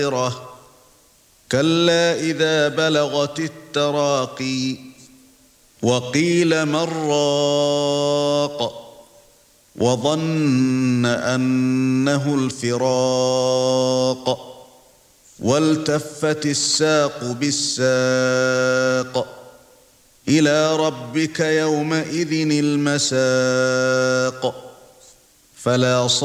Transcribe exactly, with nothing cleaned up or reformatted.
كلا إذا بلغت التراقي وقيل من راق وظن أنه الفراق والتفت الساق بالساق إلى ربك يومئذ المساق فلا